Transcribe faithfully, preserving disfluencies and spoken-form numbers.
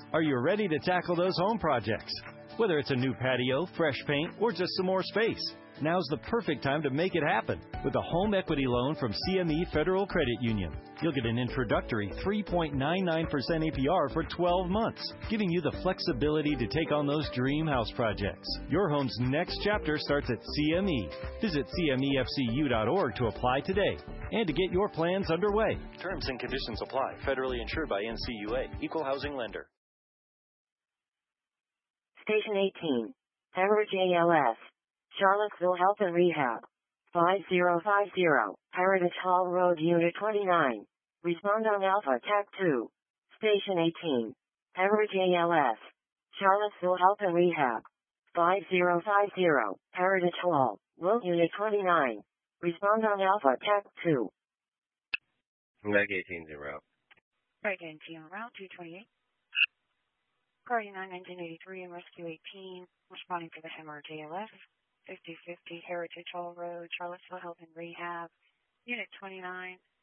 Are you ready to tackle those home projects? Whether it's a new patio, fresh paint, or just some more space, now's the perfect time to make it happen with a home equity loan from C M E Federal Credit Union. You'll get an introductory three point nine nine percent A P R for twelve months, giving you the flexibility to take on those dream house projects. Your home's next chapter starts at C M E. Visit C M E F C U dot org to apply today and to get your plans underway. Terms and conditions apply. Federally insured by N C U A. Equal housing lender. Station eighteen. Hemorrhage A L S. Charlottesville Health and Rehab. five zero five zero. Heritage Hall Road, Unit twenty-nine. Respond on Alpha T A C two. Station eighteen. Hemorrhage A L S. Charlottesville Health and Rehab. five zero five zero. Heritage Hall Road, Unit twenty-nine. Respond on Alpha T A C two. Meg eighteen zero. Right eighteen, Route two twenty-eight. Guardian nine nineteen eighty-three and Rescue eighteen, responding to the hemorrhage A L S, fifty fifty Heritage Hall Road, Charlottesville Health and Rehab, Unit twenty-nine,